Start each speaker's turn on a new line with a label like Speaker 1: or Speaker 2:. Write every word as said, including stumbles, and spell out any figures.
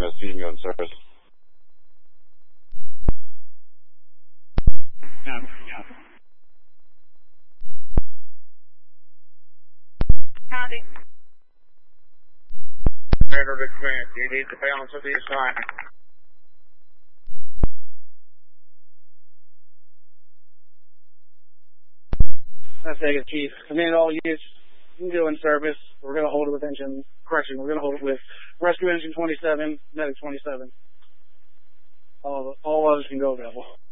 Speaker 1: M S team, you in service.
Speaker 2: Yeah, yeah. Howdy.
Speaker 3: Standard experience, you need the balance of the assignment.
Speaker 4: That's negative, Chief. Command all units, you can go in service. We're going to hold it with engine, correction, we're going to hold it with rescue engine twenty-seven, medic twenty-seven. All, all others can go available.